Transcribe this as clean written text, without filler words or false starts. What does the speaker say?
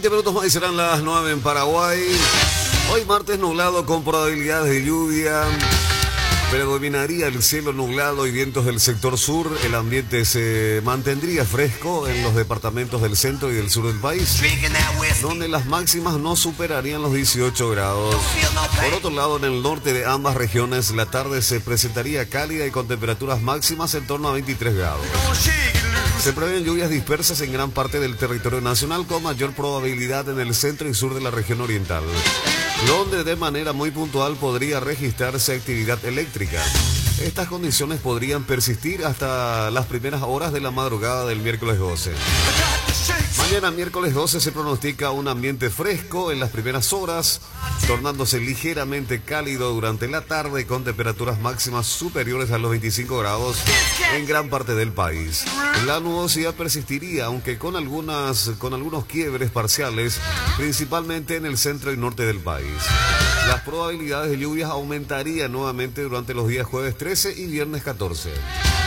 20 minutos más y serán las 9 en Paraguay. Hoy martes nublado con probabilidades de lluvia. Predominaría el cielo nublado y vientos del sector sur. El ambiente se mantendría fresco en los departamentos del centro y del sur del país, donde las máximas no superarían los 18 grados. Por otro lado, en el norte de ambas regiones, la tarde se presentaría cálida y con temperaturas máximas en torno a 23 grados. Se prevén lluvias dispersas en gran parte del territorio nacional, con mayor probabilidad en el centro y sur de la región oriental, donde de manera muy puntual podría registrarse actividad eléctrica. Estas condiciones podrían persistir hasta las primeras horas de la madrugada del miércoles 12. Mañana miércoles 12 se pronostica un ambiente fresco en las primeras horas, tornándose ligeramente cálido durante la tarde con temperaturas máximas superiores a los 25 grados en gran parte del país. La nubosidad persistiría, aunque con algunos quiebres parciales, principalmente en el centro y norte del país. Las probabilidades de lluvias aumentarían nuevamente durante los días jueves 13 y viernes 14.